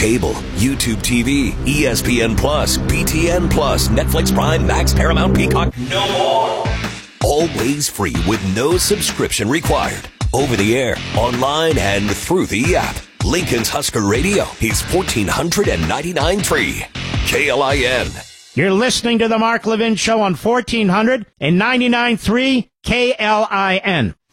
cable, YouTube TV, ESPN Plus, BTN Plus, Netflix Prime, Max, Paramount, Peacock, no more. Always free with no subscription required. Over the air, online, and through the app. Lincoln's Husker Radio is 1499.3 KLIN. You're listening to the Mark Levin Show on 1499.3 KLIN.